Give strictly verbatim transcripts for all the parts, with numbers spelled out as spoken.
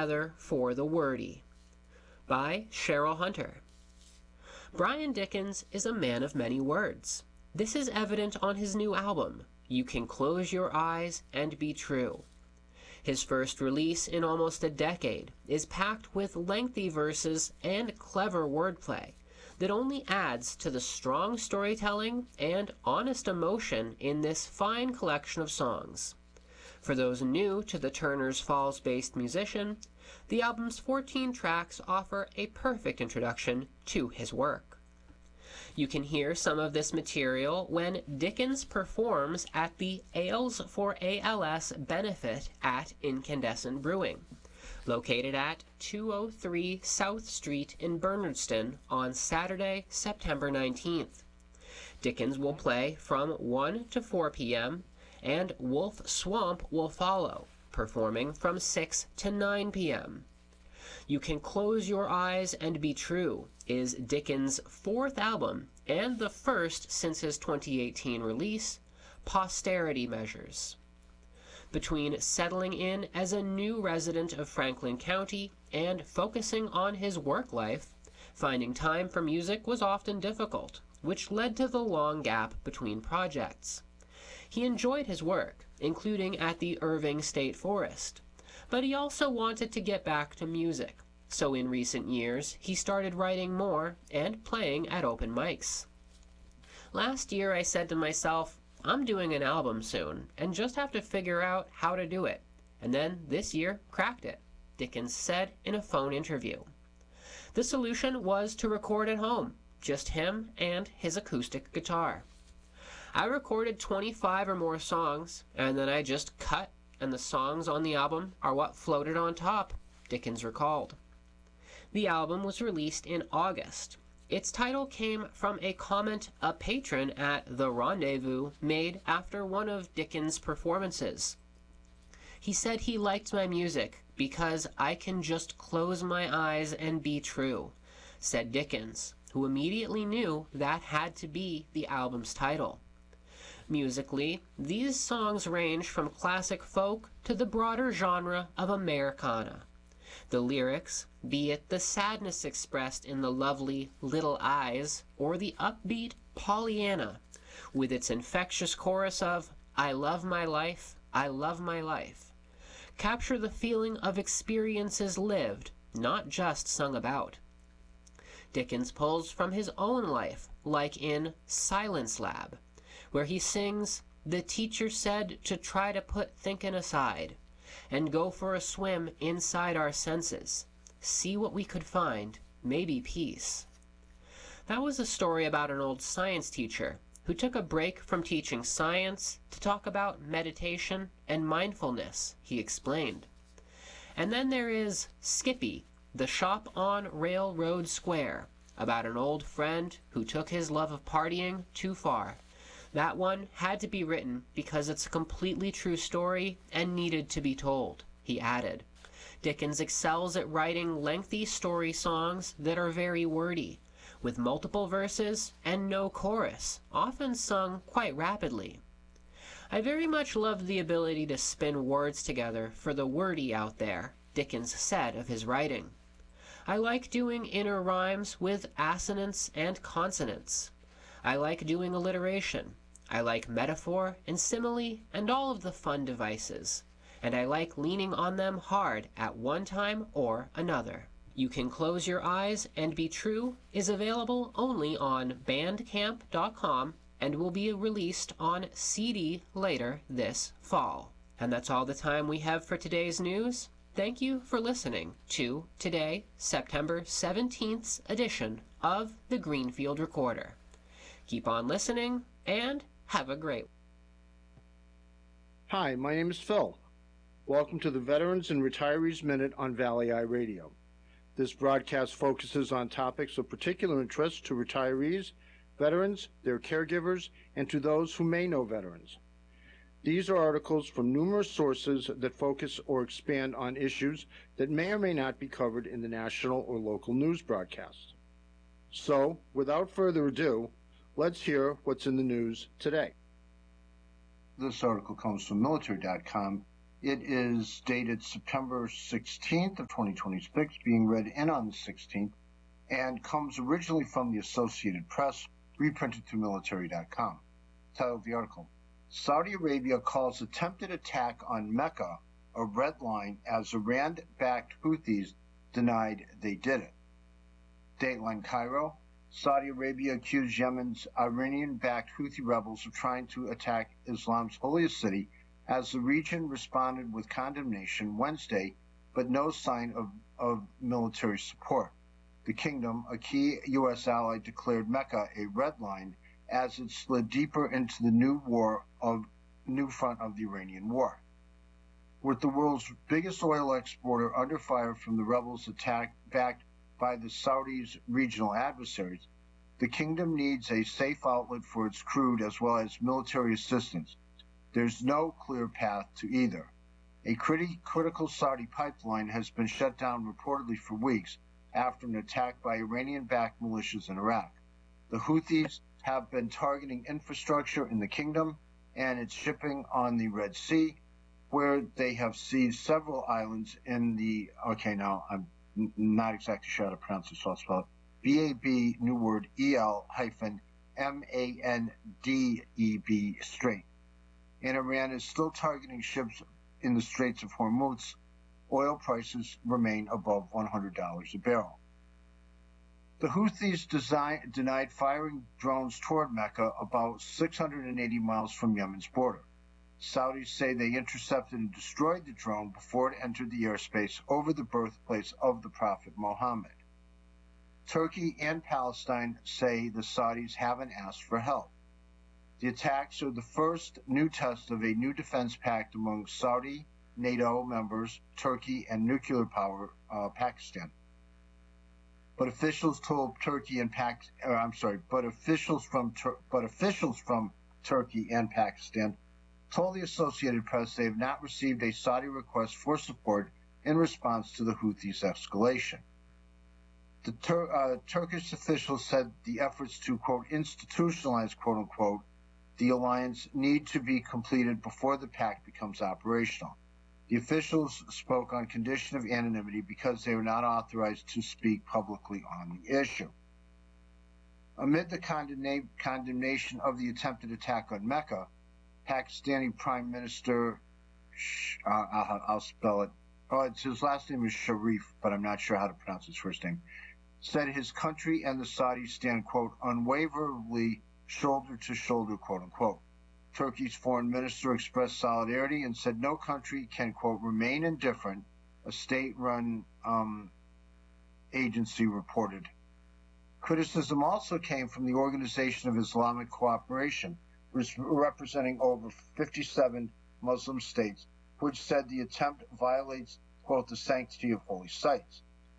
Together for the Wordy by Cheryl Hunter. Brian Dickens is a man of many words. This is evident on his new album, You Can Close Your Eyes and Be True. His first release in almost a decade is packed with lengthy verses and clever wordplay that only adds to the strong storytelling and honest emotion in this fine collection of songs. For those new to the Turner's Falls-based musician, the album's fourteen tracks offer a perfect introduction to his work. You can hear some of this material when Dickens performs at the Ales for A L S benefit at Incandescent Brewing, located at two oh three South Street in Bernardston on Saturday, September nineteenth. Dickens will play from one to four p m, and Wolf Swamp will follow, performing from six to nine p m You Can Close Your Eyes and Be True is Dickens' fourth album and the first since his twenty eighteen release, Posterity Measures. Between settling in as a new resident of Franklin County and focusing on his work life, finding time for music was often difficult, which led to the long gap between projects. He enjoyed his work, including at the Irving State Forest, but he also wanted to get back to music, so in recent years he started writing more and playing at open mics. Last year I said to myself, I'm doing an album soon, and just have to figure out how to do it, and then this year cracked it, Dickens said in a phone interview. The solution was to record at home, just him and his acoustic guitar. I recorded twenty-five or more songs, and then I just cut, and the songs on the album are what floated on top, Dickens recalled. The album was released in August. Its title came from a comment a patron at The Rendezvous made after one of Dickens' performances. He said he liked my music because I can just close my eyes and be true, said Dickens, who immediately knew that had to be the album's title. Musically, these songs range from classic folk to the broader genre of Americana. The lyrics, be it the sadness expressed in the lovely Little Eyes or the upbeat Pollyanna, with its infectious chorus of I love my life, I love my life, capture the feeling of experiences lived, not just sung about. Dickens pulls from his own life, like in Silence Lab, where he sings, the teacher said to try to put thinkin' aside, and go for a swim inside our senses, see what we could find, maybe peace. That was a story about an old science teacher who took a break from teaching science to talk about meditation and mindfulness, he explained. And then there is Skippy, the shop on Railroad Square, about an old friend who took his love of partying too far. That one had to be written because it's a completely true story and needed to be told, he added. Dickens excels at writing lengthy story songs that are very wordy, with multiple verses and no chorus, often sung quite rapidly. I very much love the ability to spin words together for the wordy out there, Dickens said of his writing. I like doing inner rhymes with assonance and consonants. I like doing alliteration. I like metaphor and simile and all of the fun devices, and I like leaning on them hard at one time or another. You Can Close Your Eyes and Be True is available only on bandcamp dot com and will be released on C D later this fall. And that's all the time we have for today's news. Thank you for listening to today, September seventeenth's edition of the Greenfield Recorder. Keep on listening and have a great one. Hi, my name is Phil. Welcome to the Veterans and Retirees Minute on Valley Eye Radio. This broadcast focuses on topics of particular interest to retirees, veterans, their caregivers, and to those who may know veterans. These are articles from numerous sources that focus or expand on issues that may or may not be covered in the national or local news broadcast. So, without further ado, let's hear what's in the news today. This article comes from military dot com It is dated September sixteenth of twenty twenty-six, being read in on the sixteenth, and comes originally from the Associated Press, reprinted through military dot com. Title of the article: Saudi Arabia calls attempted attack on Mecca a red line as Iran-backed Houthis denied they did it. Dateline Cairo: Saudi Arabia accused Yemen's Iranian-backed Houthi rebels of trying to attack Islam's holiest city as the region responded with condemnation Wednesday, but no sign of, of military support. The kingdom, a key U S ally, declared Mecca a red line as it slid deeper into the new war of new front of the Iranian war. With the world's biggest oil exporter under fire from the rebels attack backed by the Saudis' regional adversaries, the kingdom needs a safe outlet for its crude as well as military assistance. There's no clear path to either. A criti- critical Saudi pipeline has been shut down reportedly for weeks after an attack by Iranian-backed militias in Iraq. The Houthis have been targeting infrastructure in the kingdom and its shipping on the Red Sea, where they have seized several islands in the, okay, now I'm n- not exactly sure how to pronounce this, so I'll spell it, B A B, new word, E L hyphen M A N D E B Strait. And Iran is still targeting ships in the Straits of Hormuz. Oil prices remain above one hundred dollars a barrel. The Houthis design, denied firing drones toward Mecca about six hundred eighty miles from Yemen's border. Saudis say they intercepted and destroyed the drone before it entered the airspace over the birthplace of the Prophet Muhammad. Turkey and Palestine say the Saudis haven't asked for help. The attacks are the first new test of a new defense pact among Saudi, NATO members, Turkey, and nuclear power uh, Pakistan. But officials told Turkey and Pac, uh, I'm sorry, but officials from Tur- but officials from Turkey and Pakistan told the Associated Press they have not received a Saudi request for support in response to the Houthis' escalation. The Tur- uh, Turkish officials said the efforts to, quote, institutionalize, quote unquote, the alliance need to be completed before the pact becomes operational. The officials spoke on condition of anonymity because they were not authorized to speak publicly on the issue. Amid the condemna- condemnation of the attempted attack on Mecca, Pakistani Prime Minister, uh, I'll, I'll spell it, oh, it's, his last name is Sharif, but I'm not sure how to pronounce his first name, said his country and the Saudis stand, quote, unwaveringly shoulder to shoulder, quote unquote. Turkey's foreign minister expressed solidarity and said no country can, quote, remain indifferent, a state-run um, agency reported. Criticism also came from the Organization of Islamic Cooperation, representing over fifty-seven Muslim states, which said the attempt violates, quote, the sanctity of holy sites.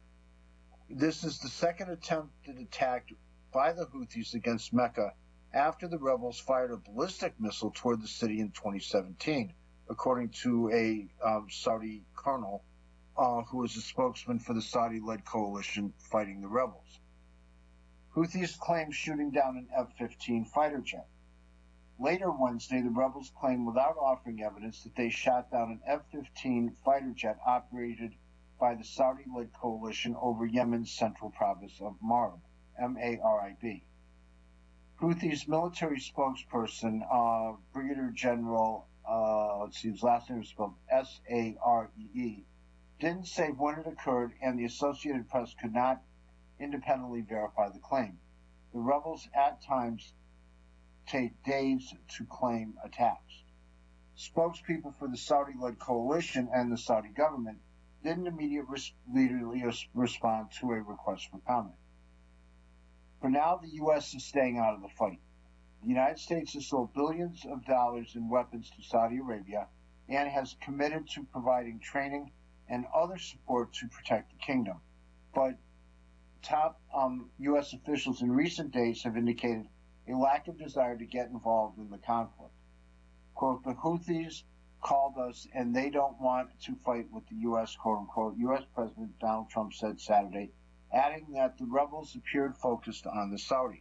This is the second attempted attack by the Houthis against Mecca after the rebels fired a ballistic missile toward the city in twenty seventeen, according to a um, Saudi colonel uh, who is a spokesman for the Saudi-led coalition fighting the rebels. Houthis claim shooting down an F fifteen fighter jet. Later Wednesday, the rebels claimed without offering evidence that they shot down an F fifteen fighter jet operated by the Saudi-led coalition over Yemen's central province of Marib, M A R I B. Houthis military spokesperson, uh, Brigadier General, uh, let's see, his last name is spelled S A R E E, didn't say when it occurred, and the Associated Press could not independently verify the claim. The rebels at times take days to claim attacks. Spokespeople for the Saudi-led coalition and the Saudi government didn't immediately respond to a request for comment. For now, the U S is staying out of the fight. The United States has sold billions of dollars in weapons to Saudi Arabia and has committed to providing training and other support to protect the kingdom. But top um, U S officials in recent days have indicated a lack of desire to get involved in the conflict. Quote, the Houthis called us and they don't want to fight with the U S, quote unquote, U S President Donald Trump said Saturday, adding that the rebels appeared focused on the Saudis.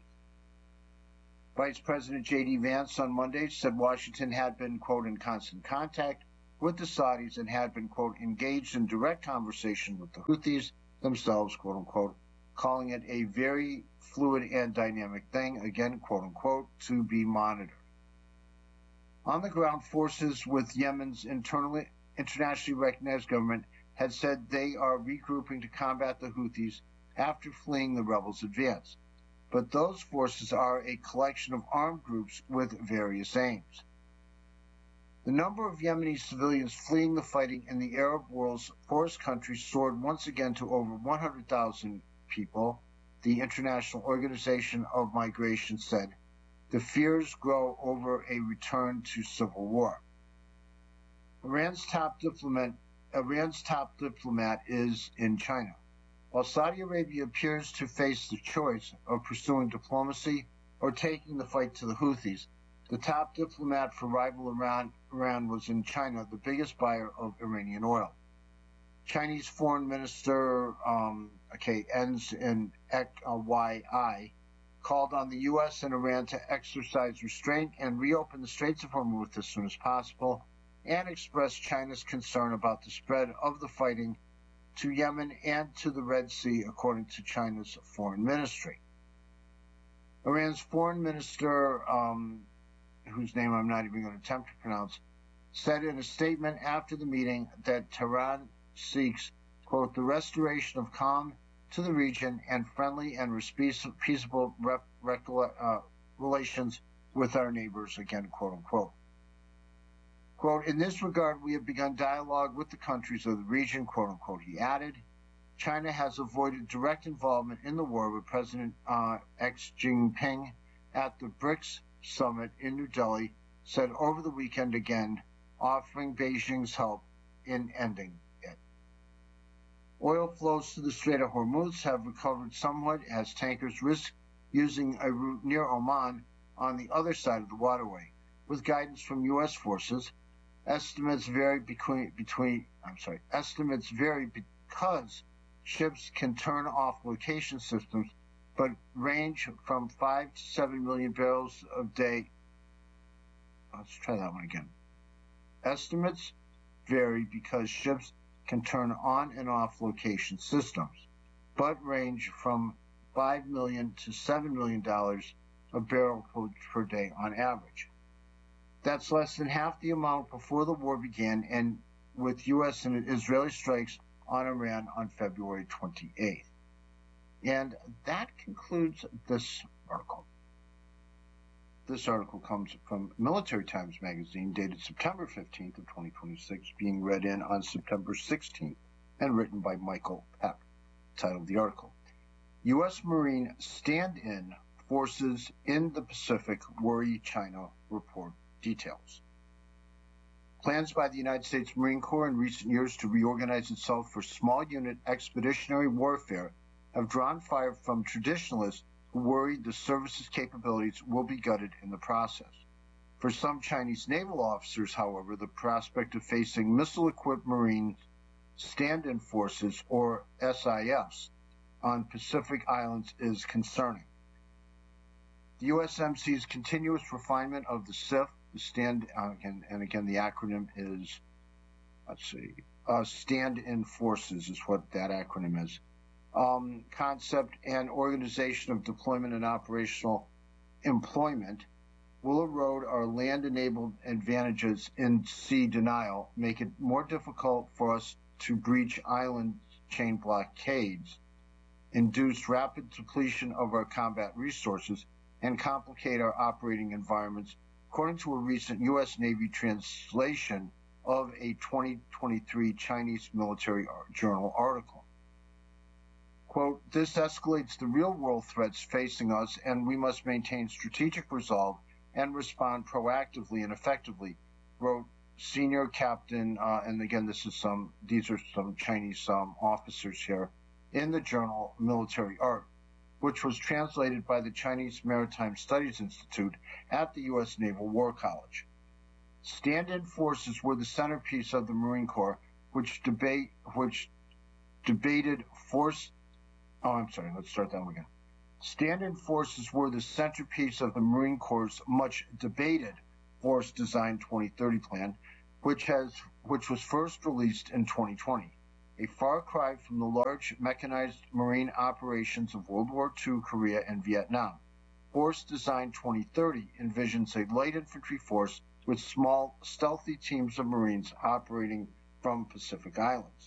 Vice President J D Vance on Monday said Washington had been, quote, in constant contact with the Saudis and had been, quote, engaged in direct conversation with the Houthis themselves, quote unquote, calling it a very fluid and dynamic thing, again, quote unquote, to be monitored. On the ground, forces with Yemen's internally, internationally recognized government had said they are regrouping to combat the Houthis after fleeing the rebels' advance. But those forces are a collection of armed groups with various aims. The number of Yemeni civilians fleeing the fighting in the Arab world's poorest country soared once again to over one hundred thousand people, the International Organization of Migration said. The fears grow over a return to civil war. Iran's top diplomat, Iran's top diplomat is in China. While Saudi Arabia appears to face the choice of pursuing diplomacy or taking the fight to the Houthis, the top diplomat for rival Iran, Iran was in China, the biggest buyer of Iranian oil. Chinese Foreign Minister, um, okay, ends in Y I, called on the U S and Iran to exercise restraint and reopen the Straits of Hormuz as soon as possible, and expressed China's concern about the spread of the fighting to Yemen and to the Red Sea, according to China's foreign ministry. Iran's foreign minister, um, whose name I'm not even going to attempt to pronounce, said in a statement after the meeting that Tehran seeks, quote, the restoration of calm to the region and friendly and peaceable rep, uh, relations with our neighbors, again, quote unquote. Quote, in this regard, we have begun dialogue with the countries of the region, quote unquote, he added. China has avoided direct involvement in the war with President uh, Xi Jinping at the BRICS summit in New Delhi, said over the weekend again, offering Beijing's help in ending it. Oil flows to the Strait of Hormuz have recovered somewhat as tankers risk using a route near Oman on the other side of the waterway. With guidance from U S forces, estimates vary between, between I'm sorry, estimates vary because ships can turn off location systems, but range from five to seven million barrels a day. Let's try that one again. Estimates vary because ships can turn on and off location systems, but range from five million to seven million dollars a barrel per day on average. That's less than half the amount before the war began, and with U S and Israeli strikes on Iran on February twenty-eighth. And that concludes this article. This article comes from Military Times Magazine, dated September fifteenth of twenty twenty-six, being read in on September sixteenth, and written by Michael Peck. Title of the article, U S Marine stand-in forces in the Pacific worry China, report details. Plans by the United States Marine Corps in recent years to reorganize itself for small unit expeditionary warfare have drawn fire from traditionalists who worry the service's capabilities will be gutted in the process. For some Chinese naval officers, however, the prospect of facing missile-equipped Marine stand-in forces, or S I Fs, on Pacific islands is concerning. The U S M C's continuous refinement of the S I F, the stand, uh, and, and again, the acronym is, let's see, uh, stand-in forces is what that acronym is. Um, concept and organization of deployment and operational employment will erode our land-enabled advantages in sea denial, make it more difficult for us to breach island chain blockades, induce rapid depletion of our combat resources, and complicate our operating environments, according to a recent U S Navy translation of a twenty twenty-three Chinese military journal article. Quote, this escalates the real-world threats facing us, and we must maintain strategic resolve and respond proactively and effectively, wrote Senior Captain, uh, and again, this is some, these are some Chinese um, officers here, in the journal Military Art, which was translated by the Chinese Maritime Studies Institute at the U S Naval War College. Stand-in forces were the centerpiece of the Marine Corps, which debate, which debated force, oh, I'm sorry, let's start that one again. Stand-in forces were the centerpiece of the Marine Corps' much debated Force Design twenty thirty plan, which has which was first released in twenty twenty, a far cry from the large mechanized marine operations of World War Two, Korea, and Vietnam. Force Design twenty thirty envisions a light infantry force with small, stealthy teams of Marines operating from Pacific Islands.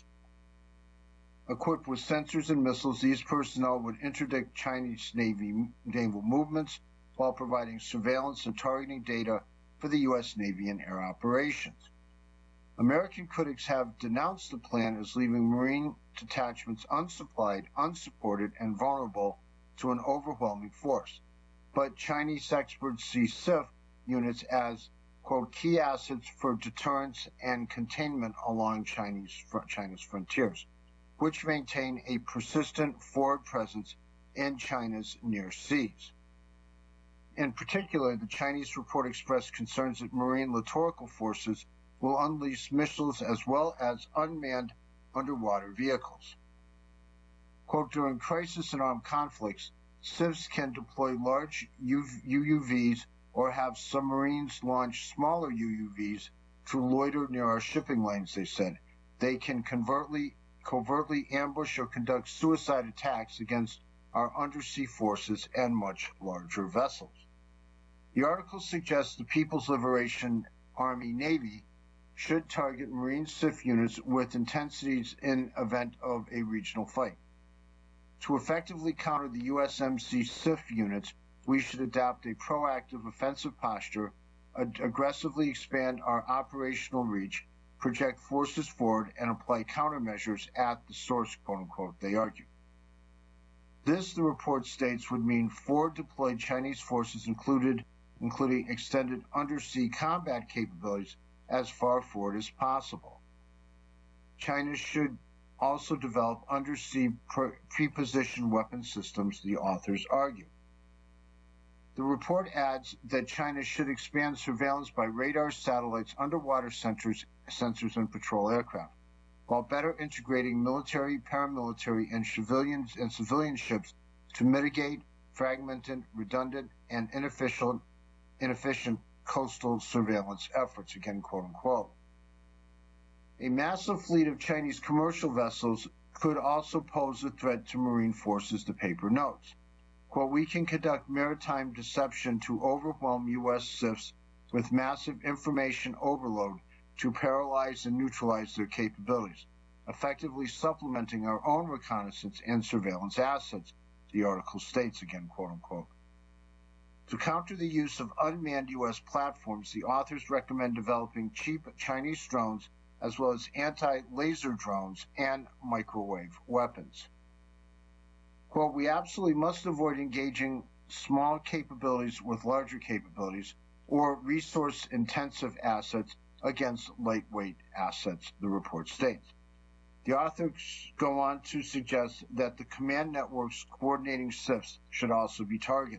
Equipped with sensors and missiles, these personnel would interdict Chinese Navy naval movements while providing surveillance and targeting data for the U S Navy and air operations. American critics have denounced the plan as leaving Marine detachments unsupplied, unsupported, and vulnerable to an overwhelming force. But Chinese experts see S I F units as, quote, key assets for deterrence and containment along Chinese, China's frontiers, which maintain a persistent forward presence in China's near seas. In particular, the Chinese report expressed concerns that Marine littoral forces will unleash missiles as well as unmanned underwater vehicles. Quote, during crisis and armed conflicts, S I Fs can deploy large U U Vs or have submarines launch smaller U U Vs to loiter near our shipping lanes, they said. They can covertly, covertly ambush or conduct suicide attacks against our undersea forces and much larger vessels. The article suggests the People's Liberation Army Navy should target Marine S I F units with intensities in event of a regional fight. To effectively counter the U S M C S I F units, we should adopt a proactive offensive posture, ag- aggressively expand our operational reach, project forces forward, and apply countermeasures at the source, quote-unquote, they argue. This, the report states, would mean forward deployed Chinese forces included, including extended undersea combat capabilities as far forward as possible. China should also develop undersea pre-positioned weapon systems, the authors argue. The report adds that China should expand surveillance by radar, satellites, underwater sensors, sensors and patrol aircraft, while better integrating military, paramilitary, and civilians and civilian ships to mitigate fragmented, redundant, and inefficient, inefficient coastal surveillance efforts, again, quote unquote. A massive fleet of Chinese commercial vessels could also pose a threat to Marine forces, the paper notes. Quote, we can conduct maritime deception to overwhelm U S S I Fs with massive information overload to paralyze and neutralize their capabilities, effectively supplementing our own reconnaissance and surveillance assets, the article states, again, quote unquote. To counter the use of unmanned U S platforms, the authors recommend developing cheap Chinese drones as well as anti-laser drones and microwave weapons. Quote, we absolutely must avoid engaging small capabilities with larger capabilities or resource-intensive assets against lightweight assets, the report states. The authors go on to suggest that the command networks coordinating S I Fs should also be targeted.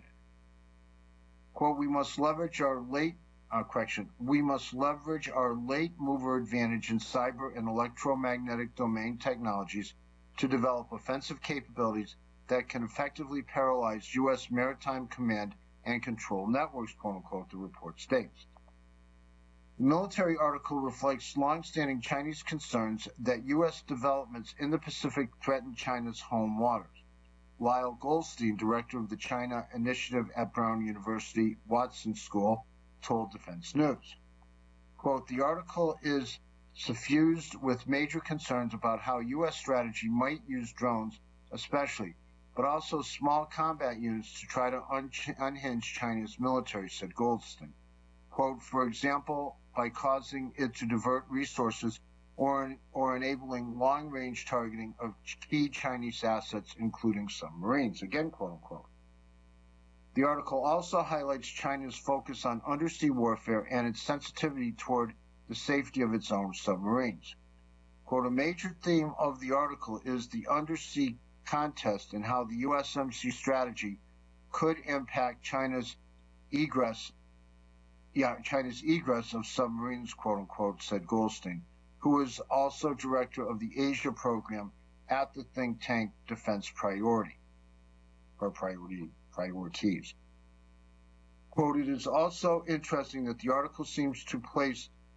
Quote, we must leverage our late, uh, correction, we must leverage our late mover advantage in cyber and electromagnetic domain technologies to develop offensive capabilities that can effectively paralyze U S maritime command and control networks, quote unquote, the report states. The military article reflects longstanding Chinese concerns that U S developments in the Pacific threaten China's home waters. Lyle Goldstein, director of the China Initiative at Brown University Watson School, told Defense News. Quote, the article is suffused with major concerns about how U S strategy might use drones, especially, but also small combat units to try to un- unhinge China's military, said Goldstein. Quote, for example, by causing it to divert resources or, or enabling long-range targeting of key Chinese assets, including submarines, again, quote unquote. The article also highlights China's focus on undersea warfare and its sensitivity toward the safety of its own submarines. Quote, a major theme of the article is the undersea contest and how the U S M C strategy could impact China's egress, yeah, China's egress of submarines, quote unquote, said Goldstein, who is also director of the Asia program at the think tank Defense Priority, or Priority, Priorities. Quote, it is also interesting that the article seems to place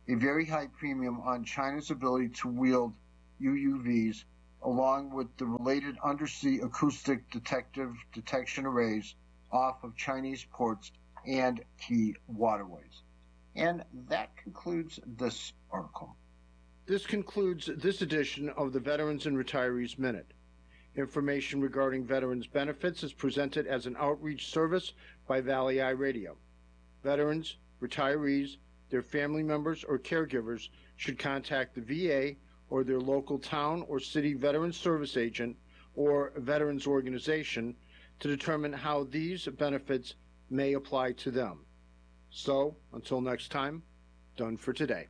a very high premium on China's ability to wield U U Vs, along with the related undersea acoustic detective detection arrays off of Chinese ports and key waterways. And that concludes this article. This concludes this edition of the Veterans and Retirees Minute. Information regarding veterans benefits is presented as an outreach service by Valley Eye Radio. Veterans, retirees, their family members, or caregivers should contact the V A or their local town or city veterans service agent or veterans organization to determine how these benefits may apply to them. So, until next time, done for today.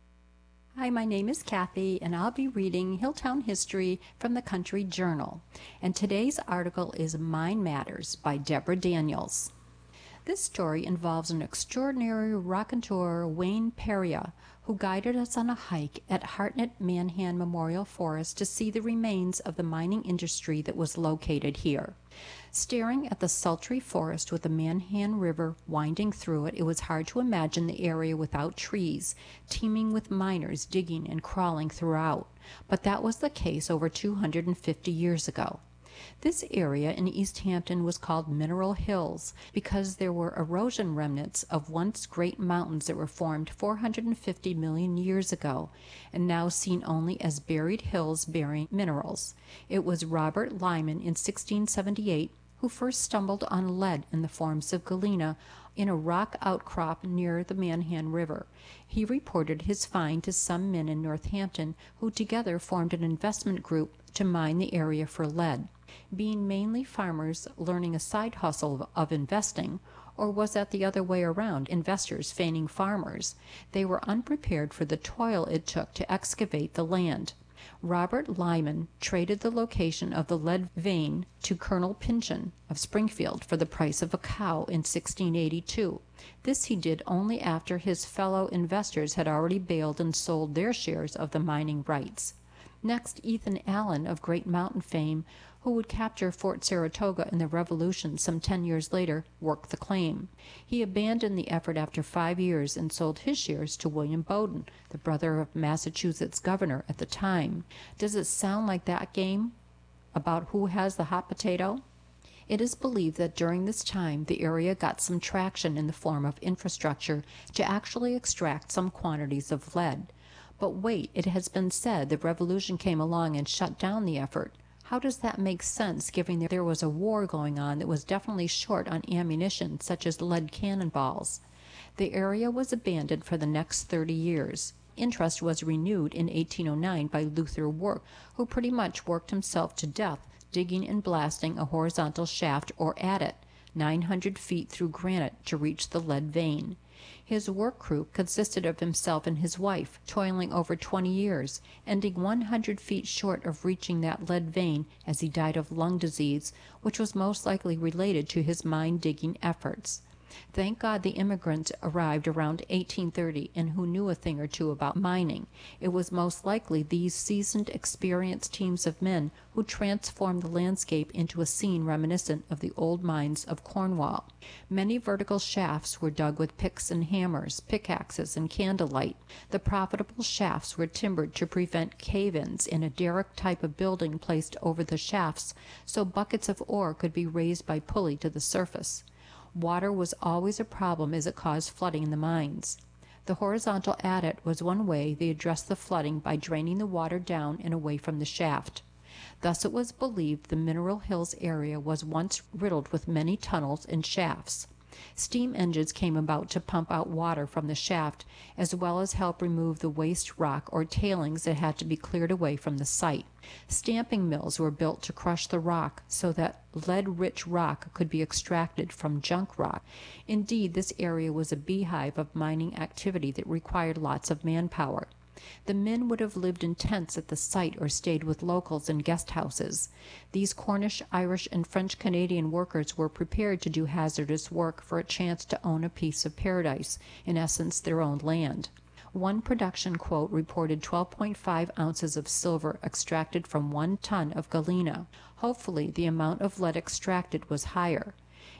Hi, my name is Kathy, and I'll be reading Hilltown History from the Country Journal. And today's article is Mine Matters by Deborah Daniels. This story involves an extraordinary raconteur, Wayne Peria, who guided us on a hike at Hartnett Manhan Memorial Forest to see the remains of the mining industry that was located here. Staring at the sultry forest with the Manhan River winding through it, it was hard to imagine the area without trees, teeming with miners digging and crawling throughout. But that was the case over two hundred fifty years ago. This area in East Hampton was called Mineral Hills because there were erosion remnants of once great mountains that were formed four hundred fifty million years ago and now seen only as buried hills bearing minerals. It was Robert Lyman in sixteen seventy-eight who first stumbled on lead in the forms of galena in a rock outcrop near the Manhan River. He reported his find to some men in Northampton who together formed an investment group to mine the area for lead. Being mainly farmers learning a side hustle of investing, or was that the other way around, investors feigning farmers? They were unprepared for the toil it took to excavate the land. Robert Lyman traded the location of the lead vein to Colonel Pynchon of Springfield for the price of a cow in sixteen eighty-two. This he did only after his fellow investors had already bailed and sold their shares of the mining rights. Next, Ethan Allen of Great Mountain fame, who would capture Fort Saratoga in the Revolution some ten years later, worked the claim. He abandoned the effort after five years and sold his shares to William Bowdoin, the brother of Massachusetts governor at the time. Does it sound like that game about who has the hot potato? It is believed that during this time the area got some traction in the form of infrastructure to actually extract some quantities of lead. But wait, it has been said the Revolution came along and shut down the effort. How does that make sense, given that there was a war going on that was definitely short on ammunition, such as lead cannonballs? The area was abandoned for the next thirty years. Interest was renewed in eighteen oh nine by Luther Work, who pretty much worked himself to death, digging and blasting a horizontal shaft or adit, nine hundred feet through granite to reach the lead vein. His work crew consisted of himself and his wife, toiling over twenty years, ending one hundred feet short of reaching that lead vein as he died of lung disease, which was most likely related to his mine-digging efforts. Thank God the immigrants arrived around eighteen thirty and who knew a thing or two about mining. It was most likely these seasoned, experienced teams of men who transformed the landscape into a scene reminiscent of the old mines of Cornwall. Many vertical shafts were dug with picks and hammers, pickaxes, and candlelight. The profitable shafts were timbered to prevent cave-ins in a derrick type of building placed over the shafts so buckets of ore could be raised by pulley to the surface. Water was always a problem as it caused flooding in the mines. The horizontal adit was one way they addressed the flooding by draining the water down and away from the shaft. Thus it was believed the Mineral Hills area was once riddled with many tunnels and shafts. Steam engines came about to pump out water from the shaft, as well as help remove the waste rock or tailings that had to be cleared away from the site. Stamping mills were built to crush the rock so that lead-rich rock could be extracted from junk rock. Indeed, this area was a beehive of mining activity that required lots of manpower. The men would have lived in tents at the site or stayed with locals in guest houses. These Cornish, Irish, and French-Canadian workers were prepared to do hazardous work for a chance to own a piece of paradise, in essence their own land. One production quote reported twelve point five ounces of silver extracted from one ton of galena. Hopefully the amount of lead extracted was higher.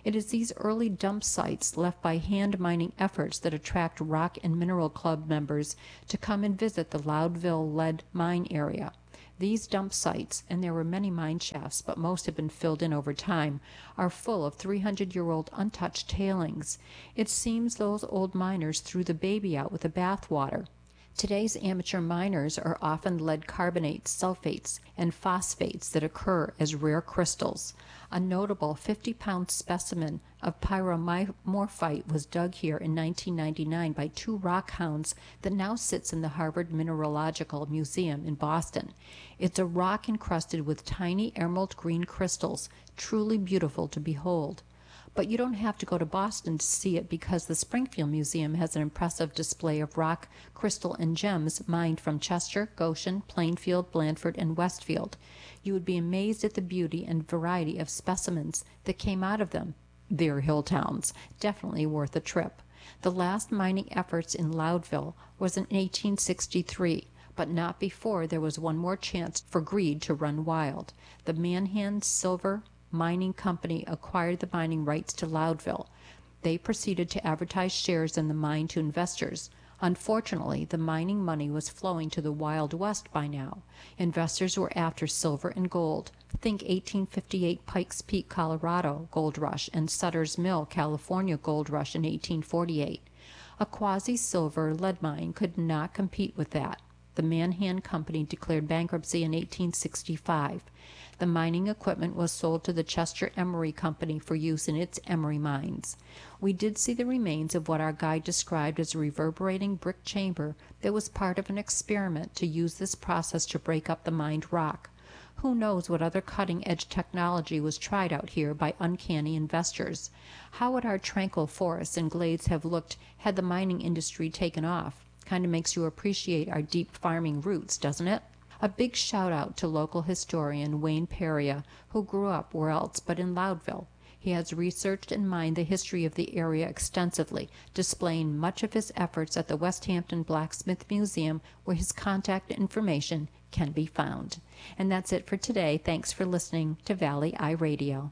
It is these early dump sites left by hand mining efforts that attract Rock and Mineral Club members to come and visit the Loudville lead mine area. These dump sites, and there were many mine shafts, but most have been filled in over time, are full of three hundred year old untouched tailings. It seems those old miners threw the baby out with the bathwater. Today's amateur miners are often lead carbonates, sulfates, and phosphates that occur as rare crystals. A notable fifty pound specimen of pyromorphite was dug here in nineteen ninety-nine by two rock hounds that now sits in the Harvard Mineralogical Museum in Boston. It's a rock encrusted with tiny emerald green crystals, truly beautiful to behold. But you don't have to go to Boston to see it, because the Springfield Museum has an impressive display of rock, crystal, and gems mined from Chester, Goshen, Plainfield, Blandford, and Westfield. You would be amazed at the beauty and variety of specimens that came out of them. They're hill towns, definitely worth a trip. The last mining efforts in Loudville was in eighteen sixty-three, but not before there was one more chance for greed to run wild. The Manhan Silver Mining Company acquired the mining rights to Loudville. They proceeded to advertise shares in the mine to investors. Unfortunately, the mining money was flowing to the Wild West by now. Investors were after silver and gold. Think eighteen fifty-eight Pikes Peak, Colorado gold rush, and Sutter's Mill, California gold rush in eighteen forty-eight. A quasi-silver lead mine could not compete with that. The Manhan Company declared bankruptcy in eighteen sixty-five. The mining equipment was sold to the Chester Emery Company for use in its emery mines. We did see the remains of what our guide described as a reverberating brick chamber that was part of an experiment to use this process to break up the mined rock. Who knows what other cutting-edge technology was tried out here by uncanny investors? How would our tranquil forests and glades have looked had the mining industry taken off? Kind of makes you appreciate our deep farming roots, doesn't it? A big shout out to local historian Wayne Peria, who grew up where else but in Loudville. He has researched and mined the history of the area extensively, displaying much of his efforts at the West Hampton Blacksmith Museum, where his contact information can be found. And that's it for today. Thanks for listening to Valley Eye Radio.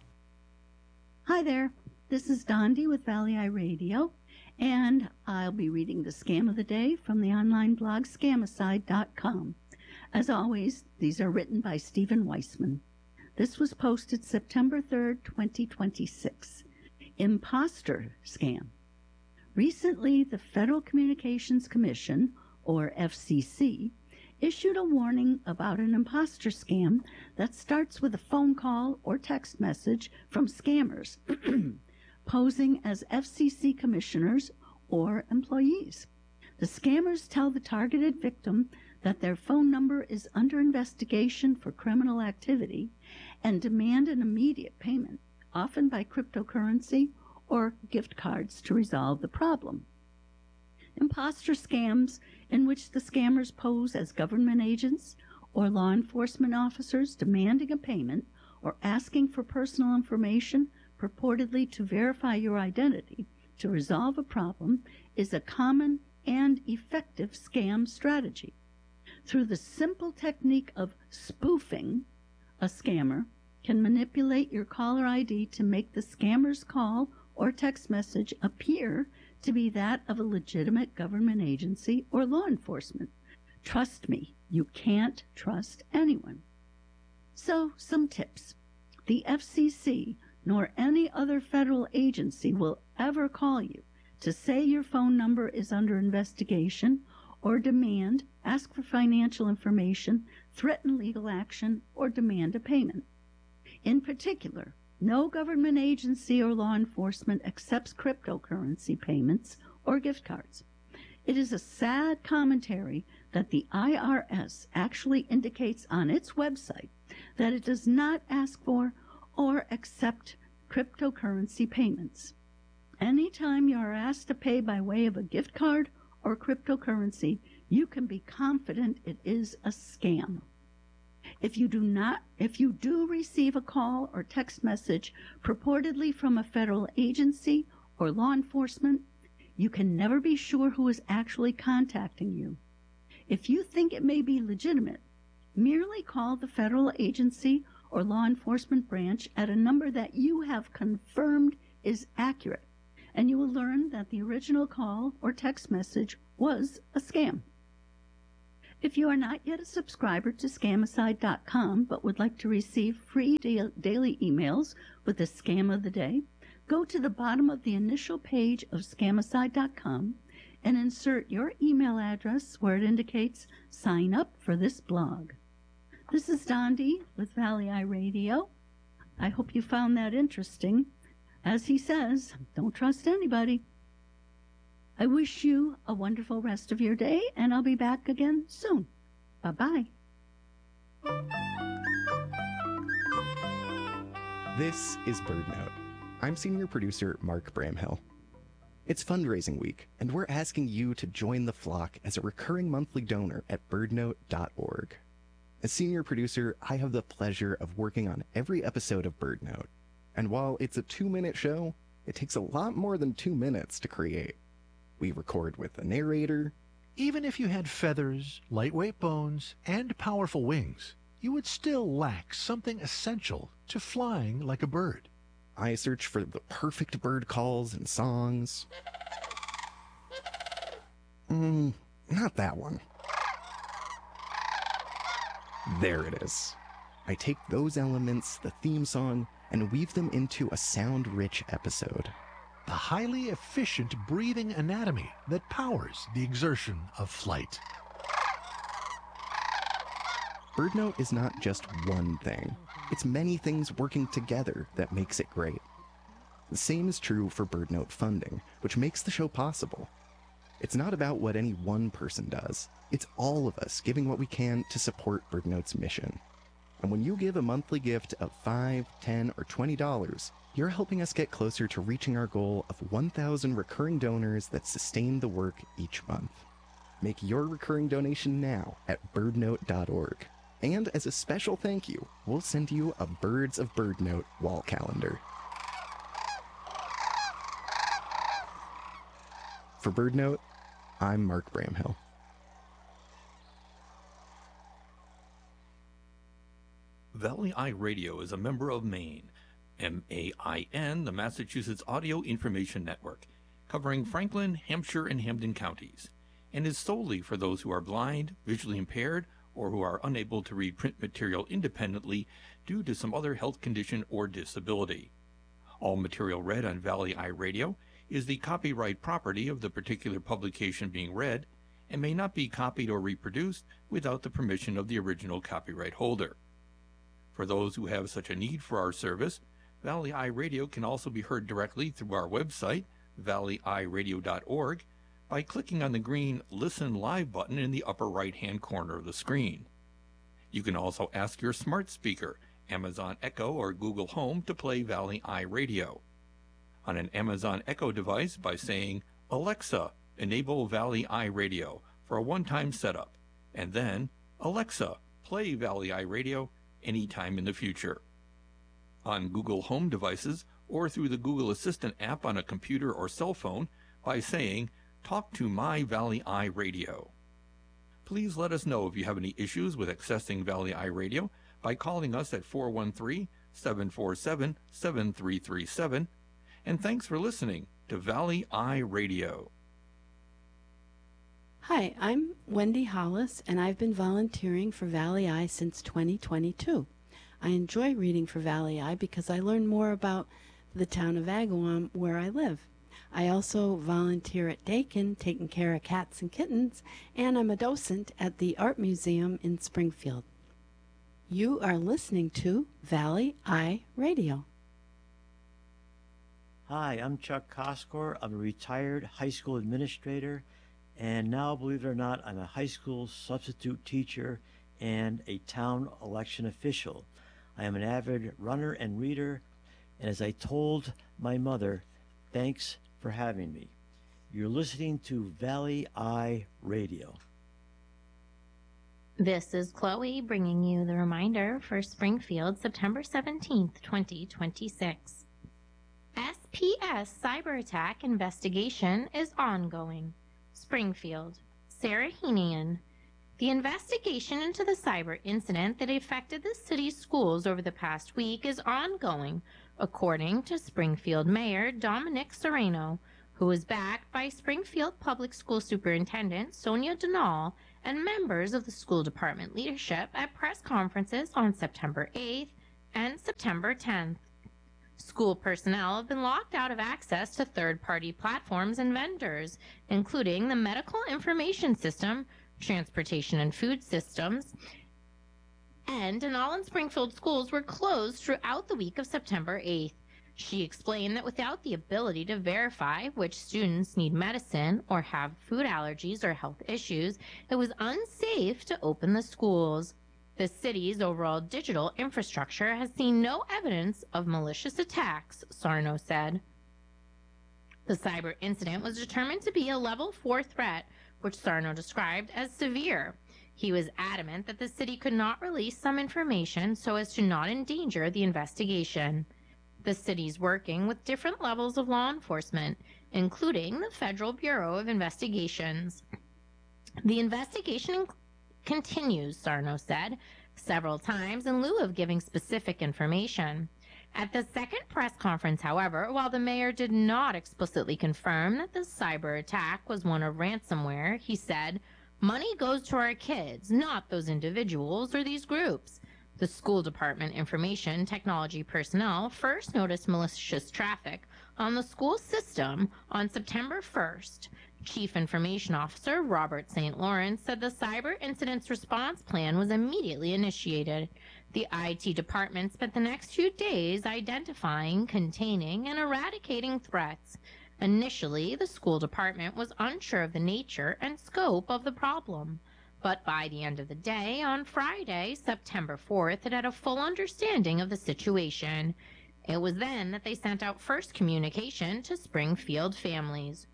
Hi there, this is Dondi with Valley Eye Radio, and I'll be reading the Scam of the Day from the online blog scamicide dot com. As always, these are written by Stephen Weissman. This was posted September third, twenty twenty-six. Imposter Scam. Recently, the Federal Communications Commission, or F C C, issued a warning about an imposter scam that starts with a phone call or text message from scammers posing as F C C commissioners or employees. The scammers tell the targeted victim that their phone number is under investigation for criminal activity and demand an immediate payment, often by cryptocurrency or gift cards, to resolve the problem. Imposter scams, in which the scammers pose as government agents or law enforcement officers demanding a payment or asking for personal information purportedly to verify your identity to resolve a problem, is a common and effective scam strategy. Through the simple technique of spoofing, a scammer can manipulate your caller I D to make the scammer's call or text message appear to be that of a legitimate government agency or law enforcement. Trust me, you can't trust anyone. So, some tips. The F C C nor any other federal agency will ever call you to say your phone number is under investigation or demand, ask for financial information, threaten legal action, or demand a payment. In particular, no government agency or law enforcement accepts cryptocurrency payments or gift cards. It is a sad commentary that the I R S actually indicates on its website that it does not ask for or accept cryptocurrency payments. Anytime you are asked to pay by way of a gift card or cryptocurrency, you can be confident it is a scam. If you do not, if you do receive a call or text message purportedly from a federal agency or law enforcement, you can never be sure who is actually contacting you. If you think it may be legitimate, merely call the federal agency or law enforcement branch at a number that you have confirmed is accurate, and you will learn that the original call or text message was a scam. If you are not yet a subscriber to Scamicide dot com but would like to receive free da- daily emails with the scam of the day, go to the bottom of the initial page of Scamicide dot com and insert your email address where it indicates sign up for this blog. This is Dondi with Valley Eye Radio. I hope you found that interesting. As he says, don't trust anybody. I wish you a wonderful rest of your day, and I'll be back again soon. Bye-bye. This is BirdNote. I'm senior producer Mark Bramhill. It's fundraising week, and we're asking you to join the flock as a recurring monthly donor at birdnote dot org. As senior producer, I have the pleasure of working on every episode of BirdNote. And while it's a two-minute show, it takes a lot more than two minutes to create. We record with a narrator. Even if you had feathers, lightweight bones, and powerful wings, you would still lack something essential to flying like a bird. I search for the perfect bird calls and songs. Mm, not that one. There it is. I take those elements, the theme song, and weave them into a sound-rich episode. The highly efficient breathing anatomy that powers the exertion of flight. BirdNote is not just one thing. It's many things working together that makes it great. The same is true for BirdNote funding, which makes the show possible. It's not about what any one person does. It's all of us giving what we can to support BirdNote's mission. And when you give a monthly gift of five, ten, or twenty dollars, you're helping us get closer to reaching our goal of one thousand recurring donors that sustain the work each month. Make your recurring donation now at birdnote dot org. And as a special thank you, we'll send you a Birds of BirdNote wall calendar. For BirdNote, I'm Mark Bramhill. Valley Eye Radio is a member of MAIN, M A I N, the Massachusetts Audio Information Network, covering Franklin, Hampshire, and Hampden counties, and is solely for those who are blind, visually impaired, or who are unable to read print material independently due to some other health condition or disability. All material read on Valley Eye Radio is the copyright property of the particular publication being read and may not be copied or reproduced without the permission of the original copyright holder. For those who have such a need for our service, Valley Eye Radio can also be heard directly through our website, valley eye radio dot org, by clicking on the green Listen Live button in the upper right-hand corner of the screen. You can also ask your smart speaker, Amazon Echo or Google Home, to play Valley Eye Radio. On an Amazon Echo device by saying, Alexa, enable Valley Eye Radio for a one-time setup, and then, Alexa, play Valley Eye Radio anytime in the future. On Google Home devices or through the Google Assistant app on a computer or cell phone by saying, Talk to My Valley Eye Radio. Please let us know if you have any issues with accessing Valley Eye Radio by calling us at four one three, seven four seven, seven three three seven. And thanks for listening to Valley Eye Radio. Hi, I'm Wendy Hollis, and I've been volunteering for Valley Eye since twenty twenty-two. I enjoy reading for Valley Eye because I learn more about the town of Agawam where I live. I also volunteer at Dakin, taking care of cats and kittens, and I'm a docent at the Art Museum in Springfield. You are listening to Valley Eye Radio. Hi, I'm Chuck Koskor. I'm a retired high school administrator, and now, believe it or not, I'm a high school substitute teacher and a town election official. I am an avid runner and reader, and as I told my mother, thanks for having me. You're listening to Valley Eye Radio. This is Chloe bringing you the reminder for Springfield, September seventeenth, twenty twenty-six. S P S cyber attack investigation is ongoing. Springfield, Sarah Heenian, The investigation into the cyber incident that affected the city's schools over the past week is ongoing, according to Springfield Mayor Dominic Serrano, who was backed by Springfield Public School Superintendent Sonia Denal and members of the school department leadership at press conferences on September eighth and September tenth. School personnel have been locked out of access to third-party platforms and vendors, including the Medical Information System, Transportation and Food Systems, and Denal and Springfield schools were closed throughout the week of September eighth. She explained that without the ability to verify which students need medicine or have food allergies or health issues, it was unsafe to open the schools. The city's overall digital infrastructure has seen no evidence of malicious attacks, Sarno said. The cyber incident was determined to be a level four threat, which Sarno described as severe. He was adamant that the city could not release some information so as to not endanger the investigation. The city's working with different levels of law enforcement, including the Federal Bureau of Investigations. The investigation continues, Sarno said, several times in lieu of giving specific information. At the second press conference, however, while the mayor did not explicitly confirm that the cyber attack was one of ransomware, he said, "Money goes to our kids, not those individuals or these groups." The school department information technology personnel first noticed malicious traffic on the school system on September first. Chief Information Officer Robert Saint Lawrence said the cyber incident's response plan was immediately initiated. The I T department spent the next few days identifying, containing, and eradicating threats. Initially, the school department was unsure of the nature and scope of the problem. But by the end of the day, on Friday, September fourth, it had a full understanding of the situation. It was then that they sent out first communication to Springfield families.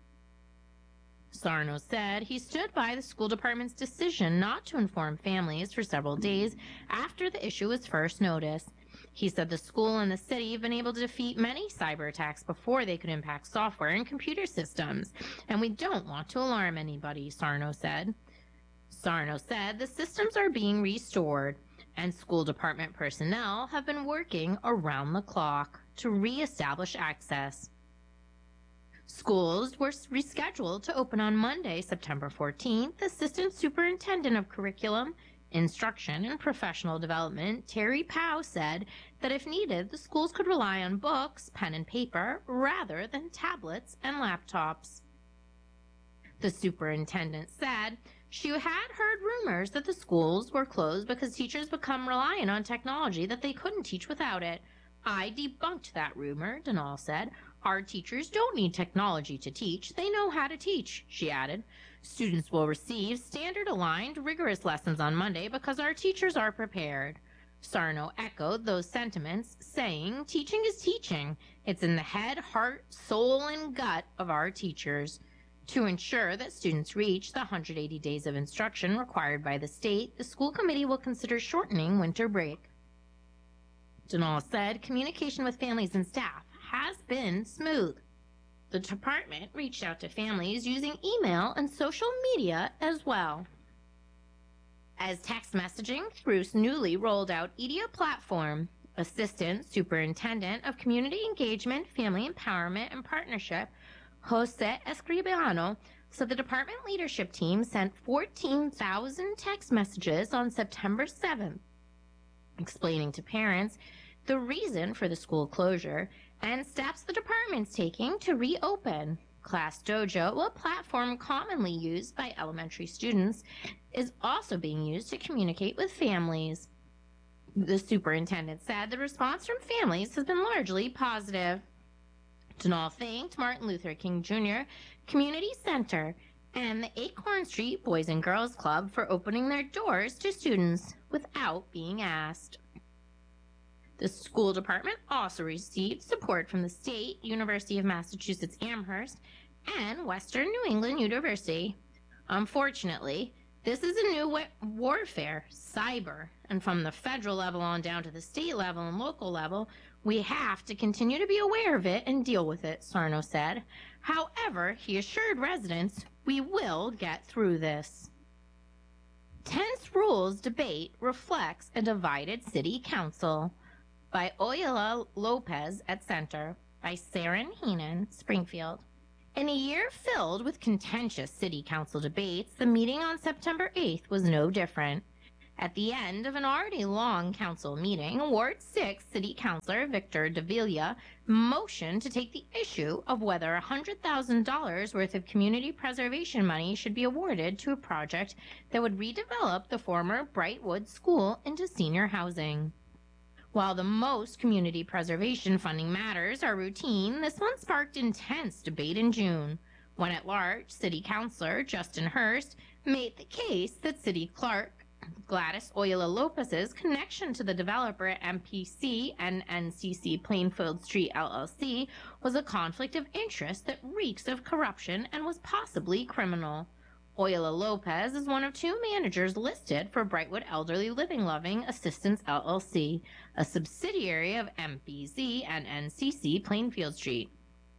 Sarno said he stood by the school department's decision not to inform families for several days after the issue was first noticed. He said the school and the city have been able to defeat many cyber attacks before they could impact software and computer systems, and we don't want to alarm anybody, Sarno said. Sarno said the systems are being restored, and school department personnel have been working around the clock to reestablish access. Schools were rescheduled to open on Monday, September fourteenth. Assistant Superintendent of Curriculum, Instruction, and Professional Development, Terry Powell, said that if needed, the schools could rely on books, pen and paper, rather than tablets and laptops. The superintendent said she had heard rumors that the schools were closed because teachers become reliant on technology that they couldn't teach without it. I debunked that rumor, Denal said. Our teachers don't need technology to teach. They know how to teach, she added. Students will receive standard-aligned, rigorous lessons on Monday because our teachers are prepared. Sarno echoed those sentiments, saying, teaching is teaching. It's in the head, heart, soul, and gut of our teachers. To ensure that students reach the one hundred eighty days of instruction required by the state, the school committee will consider shortening winter break. Denal said communication with families and staff has been smooth. The department reached out to families using email and social media as well. As text messaging through newly rolled out E D I A platform, Assistant Superintendent of Community Engagement, Family Empowerment, and Partnership, Jose Escribano, said the department leadership team sent fourteen thousand text messages on September seventh, explaining to parents the reason for the school closure and steps the department's taking to reopen. Class Dojo, a platform commonly used by elementary students, is also being used to communicate with families. The superintendent said the response from families has been largely positive. Denal thanked Martin Luther King Junior Community Center and the Acorn Street Boys and Girls Club for opening their doors to students without being asked. The school department also received support from the State University of Massachusetts Amherst and Western New England University. Unfortunately, this is a new wa- warfare, cyber, and from the federal level on down to the state level and local level, we have to continue to be aware of it and deal with it, Sarno said. However, he assured residents, we will get through this. Tense rules debate reflects a divided city council. By Oyala Lopez at Center. By Saren Heenan, Springfield. In a year filled with contentious city council debates, the meeting on September eighth was no different. At the end of an already long council meeting, Ward six City Councilor Victor Davila motioned to take the issue of whether one hundred thousand dollars worth of community preservation money should be awarded to a project that would redevelop the former Brightwood School into senior housing. While the most community preservation funding matters are routine, this one sparked intense debate in June, when at-large City Councilor Justin Hurst made the case that City Clerk Gladys Oyala Lopez's connection to the developer at M P C and N C C Plainfield Street L L C was a conflict of interest that reeks of corruption and was possibly criminal. Oyala Lopez is one of two managers listed for Brightwood Elderly Living Loving Assistance L L C, a subsidiary of M P C and N C C Plainfield Street.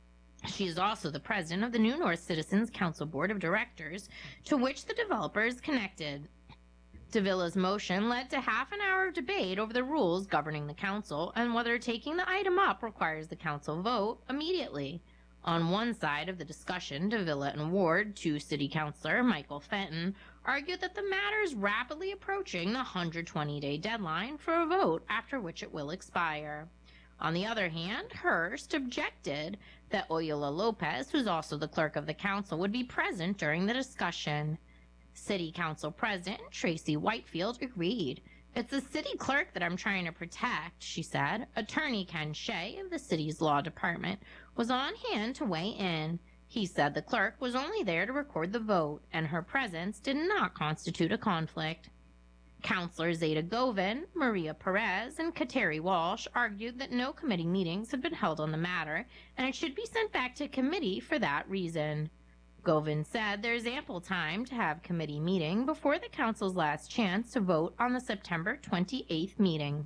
She is also the president of the New North Citizens Council Board of Directors, to which the developer is connected. Davila's motion led to half an hour of debate over the rules governing the council and whether taking the item up requires the council vote immediately. On one side of the discussion, Davila and Ward two City Councilor Michael Fenton argued that the matter is rapidly approaching the one hundred twenty day deadline for a vote, after which it will expire. On the other hand, Hurst objected that Oyala Lopez, who's also the clerk of the council, would be present during the discussion. City Council President Tracy Whitefield agreed. "It's the city clerk that I'm trying to protect," she said. Attorney Ken Shea of the city's law department was on hand to weigh in. He said the clerk was only there to record the vote, and her presence did not constitute a conflict. Councilor Zeta Govin, Maria Perez, and Kateri Walsh argued that no committee meetings had been held on the matter, and it should be sent back to committee for that reason. Govin said there is ample time to have committee meeting before the council's last chance to vote on the September twenty-eighth meeting.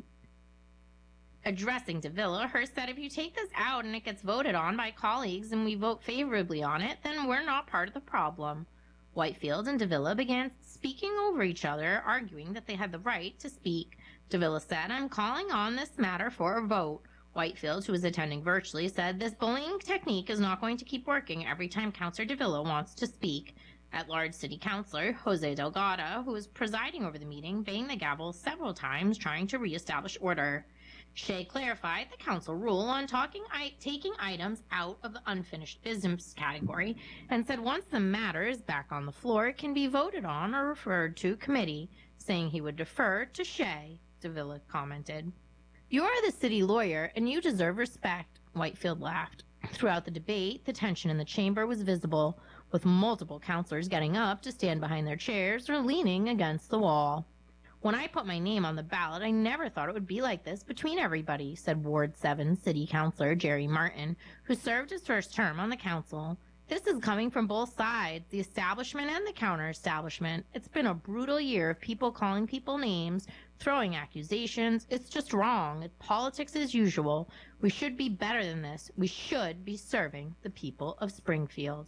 Addressing Davila, Hurst said if you take this out and it gets voted on by colleagues and we vote favorably on it, then we're not part of the problem. Whitefield and Davila began speaking over each other, arguing that they had the right to speak. Davila said, "I'm calling on this matter for a vote." Whitefield, who was attending virtually, said this bullying technique is not going to keep working every time Councilor Davila wants to speak. At-large City Councilor Jose Delgado, who was presiding over the meeting, banged the gavel several times trying to reestablish order. Shea clarified the council rule on talking, taking items out of the unfinished business category and said once the matter is back on the floor, it can be voted on or referred to committee, saying he would defer to Shea, Davila commented. "You are the city lawyer, and you deserve respect," Whitefield laughed. Throughout the debate, the tension in the chamber was visible, with multiple councilors getting up to stand behind their chairs or leaning against the wall. "When I put my name on the ballot, I never thought it would be like this between everybody," said Ward seven City Councilor Jerry Martin, who served his first term on the council. "This is coming from both sides, the establishment and the counter-establishment. It's been a brutal year of people calling people names, throwing accusations. It's just wrong. It's politics as usual. We should be better than this. We should be serving the people of Springfield."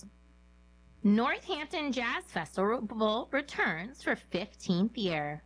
Northampton Jazz Festival returns for fifteenth year.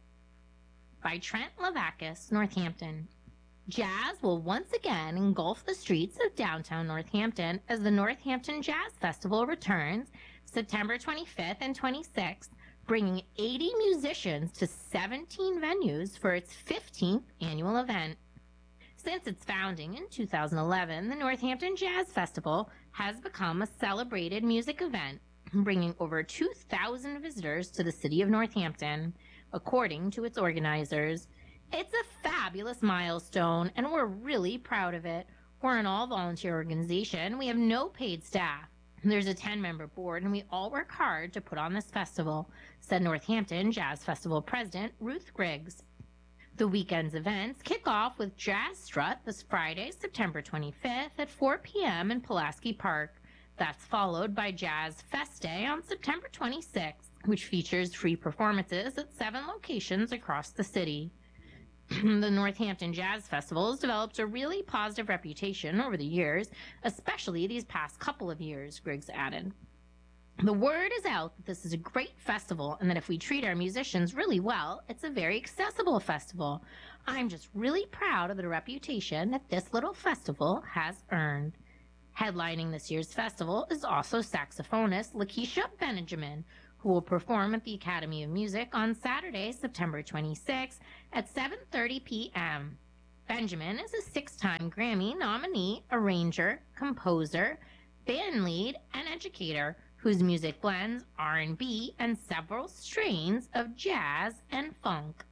By Trent Lavakis, Northampton. Jazz will once again engulf the streets of downtown Northampton as the Northampton Jazz Festival returns September twenty-fifth and twenty-sixth, bringing eighty musicians to seventeen venues for its fifteenth annual event. Since its founding in two thousand eleven, the Northampton Jazz Festival has become a celebrated music event, bringing over two thousand visitors to the city of Northampton, according to its organizers. It's a fabulous milestone, and we're really proud of it. We're an all-volunteer organization. We have no paid staff. There's a ten-member board, and we all work hard to put on this festival, said Northampton Jazz Festival President Ruth Griggs. The weekend's events kick off with Jazz Strut this Friday, September twenty-fifth at four p.m. in Pulaski Park. That's followed by Jazz Fest Day on September twenty-sixth, which features free performances at seven locations across the city. The Northampton Jazz Festival has developed a really positive reputation over the years, especially these past couple of years, Griggs added. The word is out that this is a great festival and that if we treat our musicians really well, it's a very accessible festival. I'm just really proud of the reputation that this little festival has earned. Headlining this year's festival is also saxophonist Lakeisha Benjamin, who will perform at the Academy of Music on Saturday, September twenty-sixth at seven thirty p m Benjamin is a six-time Grammy nominee, arranger, composer, band lead, and educator whose music blends R and B and several strains of jazz and funk.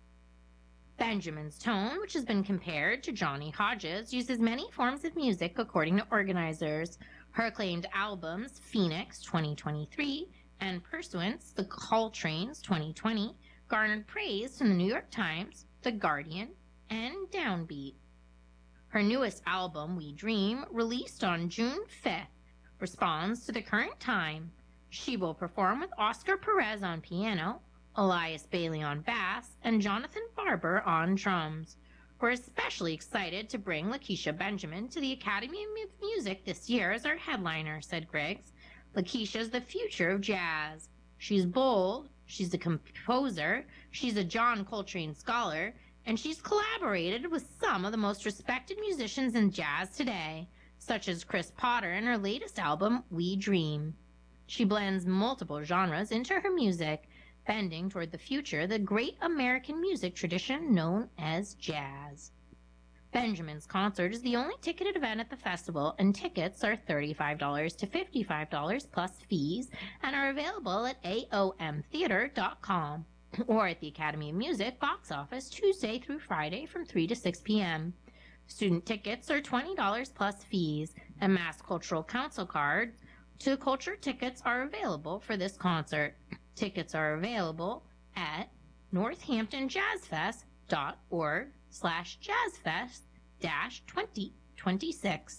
Benjamin's tone, which has been compared to Johnny Hodges, uses many forms of music according to organizers. Her acclaimed albums, Phoenix twenty twenty-three and Pursuance, The Coltrane's twenty twenty, garnered praise from the New York Times, The Guardian, and Downbeat. Her newest album, We Dream, released on June fifth, responds to the current time. She will perform with Oscar Perez on piano, Elias Bailey on bass, and Jonathan Barber on drums. We're especially excited to bring Lakeisha Benjamin to the Academy of Music this year as our headliner, said Griggs. Lakeisha's the future of jazz. She's bold, she's a composer, she's a John Coltrane scholar, and she's collaborated with some of the most respected musicians in jazz today, such as Chris Potter in her latest album, We Dream. She blends multiple genres into her music, bending toward the future, the great American music tradition known as jazz. Benjamin's concert is the only ticketed event at the festival, and tickets are thirty-five dollars to fifty-five dollars plus fees and are available at A O M theater dot com or at the Academy of Music box office Tuesday through Friday from three to six p m Student tickets are twenty dollars plus fees, and Mass Cultural Council cards to culture tickets are available for this concert. Tickets are available at northampton jazz fest dot org slash jazzfest dash twenty twenty-six.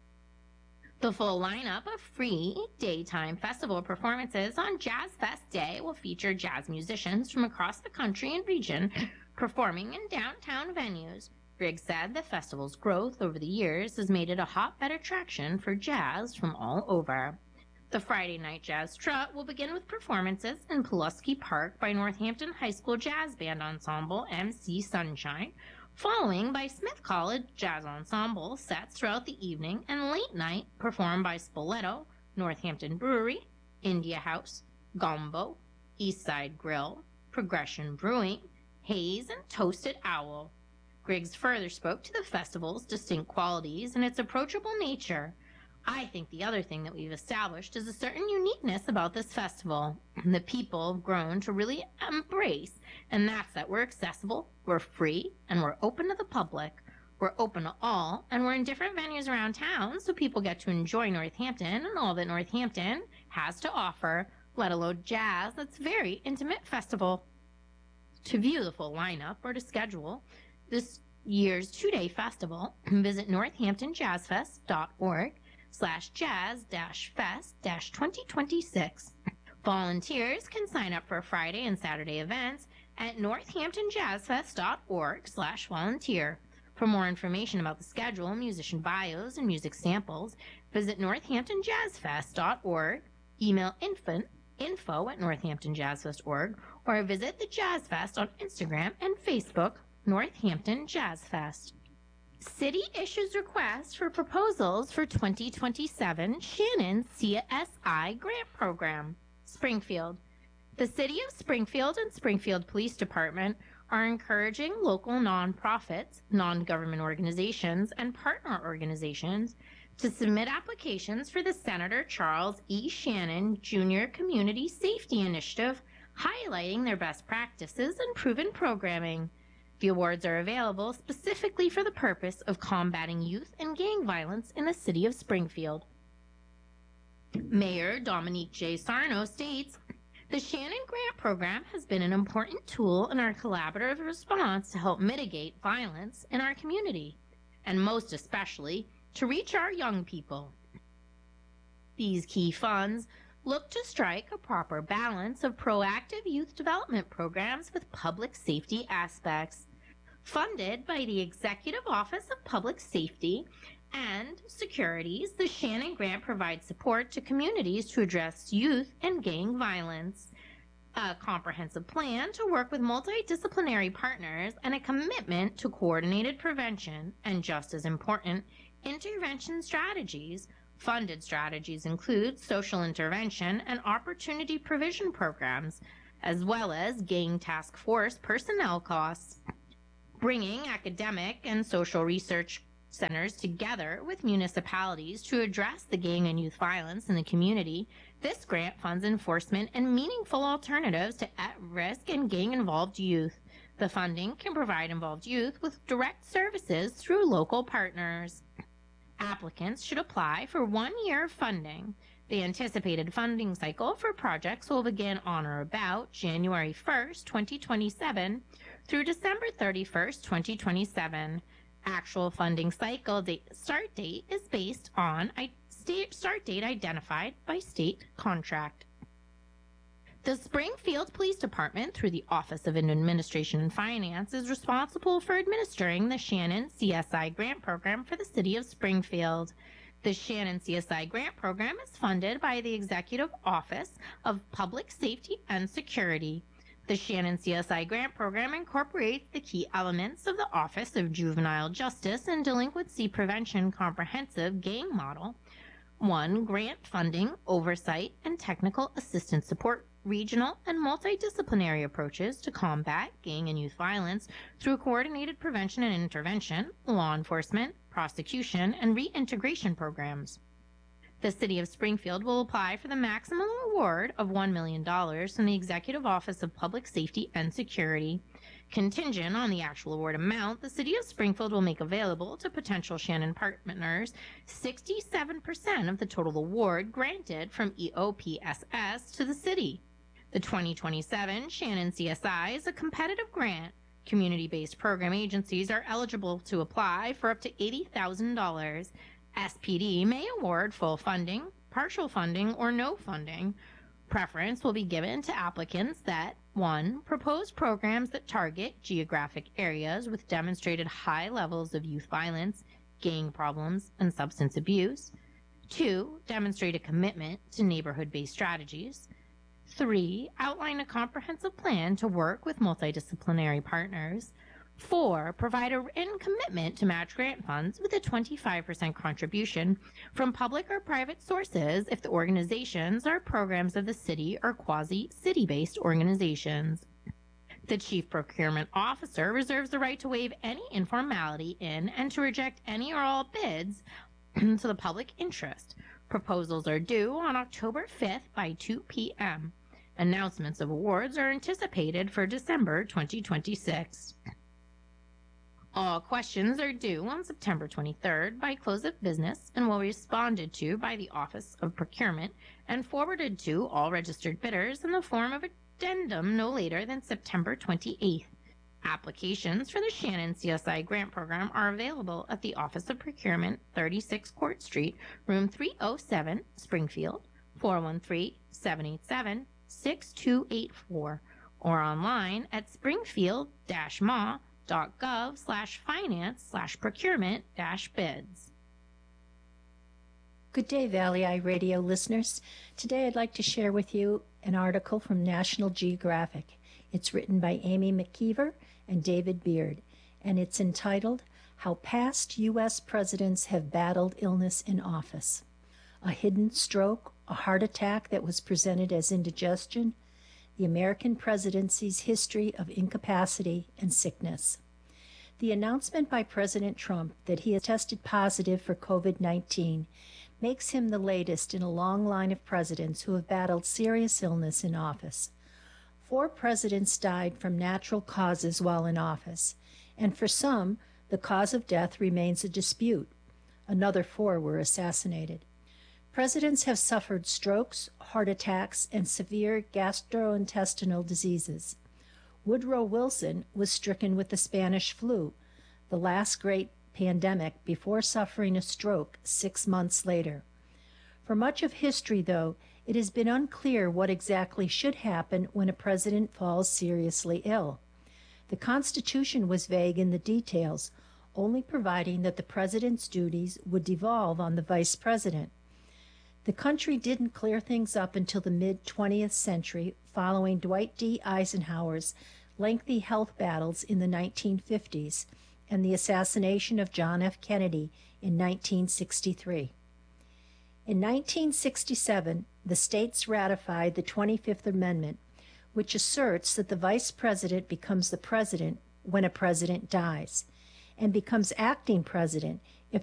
The full lineup of free daytime festival performances on Jazz Fest Day will feature jazz musicians from across the country and region performing in downtown venues. Griggs said the festival's growth over the years has made it a hotbed attraction for jazz from all over. The Friday Night Jazz Trot will begin with performances in Pulaski Park by Northampton High School Jazz Band Ensemble M C Sunshine, following by Smith College Jazz Ensemble sets throughout the evening, and late night performed by Spoleto, Northampton Brewery, India House, Gombo, Eastside Grill, Progression Brewing, Hayes, and Toasted Owl. Griggs further spoke to the festival's distinct qualities and its approachable nature. I think the other thing that we've established is a certain uniqueness about this festival that people have grown to really embrace, and that's that we're accessible, we're free, and we're open to the public. We're open to all, and we're in different venues around town, so people get to enjoy Northampton and all that Northampton has to offer, let alone jazz. That's a very intimate festival. To view the full lineup or to schedule this year's two-day festival, visit northampton jazz fest dot org slash jazz dash fest dash twenty twenty-six. Volunteers can sign up for Friday and Saturday events at northampton jazz fest dot org slash volunteer. For more information about the schedule, musician bios, and music samples, visit northampton jazz fest dot org, email info, info at northampton jazz fest dot org, or visit the Jazz Fest on Instagram and Facebook, Northampton Jazz Fest. City issues requests for proposals for twenty twenty-seven Shannon C S I Grant Program. Springfield. The City of Springfield and Springfield Police Department are encouraging local nonprofits, non-government organizations, and partner organizations to submit applications for the Senator Charles E. Shannon Junior Community Safety Initiative, highlighting their best practices and proven programming. The awards are available specifically for the purpose of combating youth and gang violence in the city of Springfield. Mayor Dominique J. Sarno states, the Shannon Grant Program has been an important tool in our collaborative response to help mitigate violence in our community, and most especially to reach our young people. These key funds look to strike a proper balance of proactive youth development programs with public safety aspects. Funded by the Executive Office of Public Safety and securities, the Shannon Grant provides support to communities to address youth and gang violence. A comprehensive plan to work with multidisciplinary partners and a commitment to coordinated prevention and, just as important, intervention strategies. Funded strategies include social intervention and opportunity provision programs, as well as gang task force personnel costs. Bringing academic and social research centers together with municipalities to address the gang and youth violence in the community, this grant funds enforcement and meaningful alternatives to at-risk and gang-involved youth. The funding can provide involved youth with direct services through local partners. Applicants should apply for one year of funding. The anticipated funding cycle for projects will begin on or about January first, twenty twenty-seven through December thirty-first, twenty twenty-seven. Actual funding cycle date, start date is based on a state start date identified by state contract. The Springfield Police Department, through the Office of Administration and Finance, is responsible for administering the Shannon C S I Grant Program for the City of Springfield. The Shannon C S I Grant Program is funded by the Executive Office of Public Safety and Security. The Shannon C S I Grant Program incorporates the key elements of the Office of Juvenile Justice and Delinquency Prevention Comprehensive Gang Model. One, grant funding, oversight, and technical assistance support regional and multidisciplinary approaches to combat gang and youth violence through coordinated prevention and intervention, law enforcement, prosecution, and reintegration programs. The City of Springfield will apply for the maximum award of one million dollars from the Executive Office of Public Safety and Security. Contingent on the actual award amount, the City of Springfield will make available to potential Shannon partners sixty-seven percent of the total award granted from E O P S S to the city. The twenty twenty-seven Shannon C S I is a competitive grant. Community-based program agencies are eligible to apply for up to eighty thousand dollars. S P D may award full funding, partial funding, or no funding. Preference will be given to applicants that, one, propose programs that target geographic areas with demonstrated high levels of youth violence, gang problems, and substance abuse. Two, demonstrate a commitment to neighborhood-based strategies. Three, outline a comprehensive plan to work with multidisciplinary partners. Four, provide a written commitment to match grant funds with a twenty-five percent contribution from public or private sources if the organizations are programs of the city or quasi-city-based organizations. The Chief Procurement Officer reserves the right to waive any informality in and to reject any or all bids to the public interest. Proposals are due on October fifth by two p.m. Announcements of awards are anticipated for December twenty twenty-six. All questions are due on September twenty-third by close of business and will be responded to by the Office of Procurement and forwarded to all registered bidders in the form of addendum no later than September twenty-eighth. Applications for the Shannon C S I Grant Program are available at the Office of Procurement, thirty-six Court Street, room three oh seven, Springfield, four one three, seven eight seven, six two eight four, or online at springfield-ma.gov slash finance slash procurement dash bids. Good day, Valley Eye Radio listeners. Today I'd like to share with you an article from National Geographic. It's written by Amy McKeever and David Beard, and it's entitled, How Past U S Presidents Have Battled Illness in Office. A hidden stroke, a heart attack that was presented as indigestion, the American presidency's history of incapacity and sickness. The announcement by President Trump that he has tested positive for COVID nineteen makes him the latest in a long line of presidents who have battled serious illness in office. Four presidents died from natural causes while in office, and for some, the cause of death remains a dispute. Another four were assassinated. Presidents have suffered strokes, heart attacks, and severe gastrointestinal diseases. Woodrow Wilson was stricken with the Spanish flu, the last great pandemic, before suffering a stroke six months later. For much of history, though, it has been unclear what exactly should happen when a president falls seriously ill. The Constitution was vague in the details, only providing that the president's duties would devolve on the vice president. The country didn't clear things up until the mid-twentieth century, following Dwight D. Eisenhower's lengthy health battles in the nineteen fifties and the assassination of John F. Kennedy in nineteen sixty-three. In nineteen sixty-seven, the states ratified the twenty-fifth Amendment, which asserts that the vice president becomes the president when a president dies, and becomes acting president